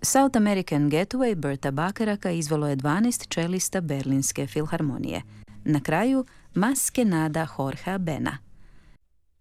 South American Getaway Berta Bakaraka izvelo je 12 čelista Berlinske filharmonije. Na kraju Mas que nada Jorgea Bena.